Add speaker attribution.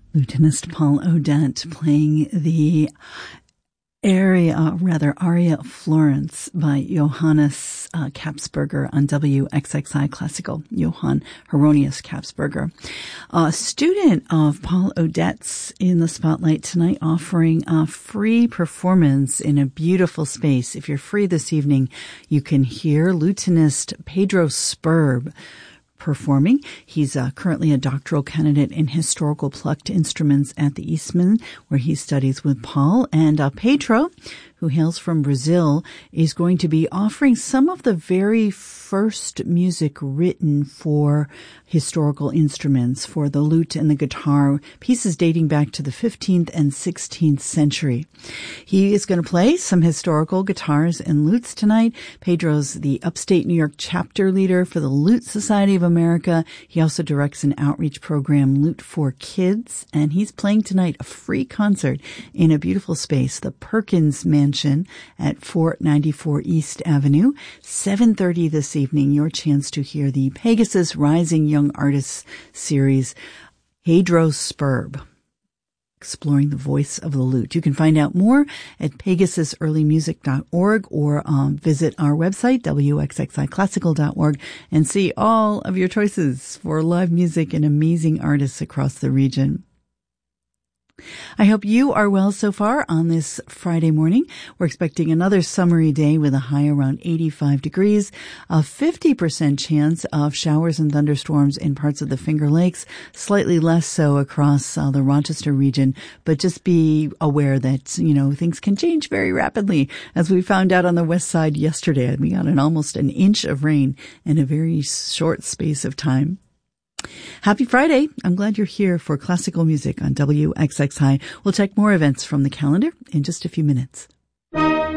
Speaker 1: Lutenist Paul Odette playing the aria Florence by Johannes Kapsberger on WXXI Classical, Johann Hieronymus Kapsberger. A student of Paul Odette's in the spotlight tonight, offering a free performance in a beautiful space. If you're free this evening, you can hear lutenist Pedro Sperb performing. He's currently a doctoral candidate in historical plucked instruments at the Eastman, where he studies with Paul. And Pedro, who hails from Brazil, is going to be offering some of the very first music written for historical instruments, for the lute and the guitar, pieces dating back to the 15th and 16th century. He is going to play some historical guitars and lutes tonight. Pedro's the upstate New York chapter leader for the Lute Society of America. He also directs an outreach program, Lute for Kids, and he's playing tonight a free concert in a beautiful space, the Perkins Mansion at 494 East Avenue. 7:30 this evening, your chance to hear the Pegasus Rising Young Artists series, Pedro Sperb, exploring the voice of the lute. You can find out more at PegasusEarlyMusic.org or visit our website, WXXIClassical.org, and see all of your choices for live music and amazing artists across the region. I hope you are well so far on this Friday morning. We're expecting another summery day with a high around 85 degrees, a 50% chance of showers and thunderstorms in parts of the Finger Lakes, slightly less so across the Rochester region, but just be aware that, things can change very rapidly. As we found out on the west side yesterday, we got almost an inch of rain in a very short space of time. Happy Friday. I'm glad you're here for classical music on WXXI. We'll check more events from the calendar in just a few minutes.